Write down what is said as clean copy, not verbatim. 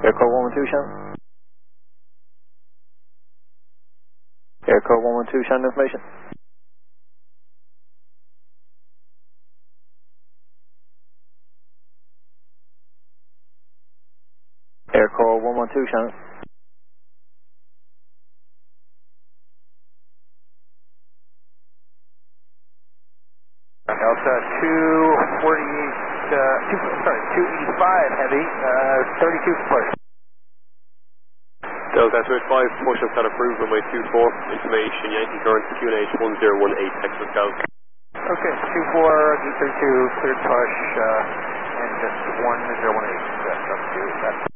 Aircraft 112, Shannon. Aircraft 112, Shannon information. Aircraft 112, Shannon. Delta 285 heavy, 32 foot. Delta 285, push up that approved runway 24, information Yankee current QNH 1018, Texas Golf. Okay, 24, D32, cleared push, and just 1018, up to that.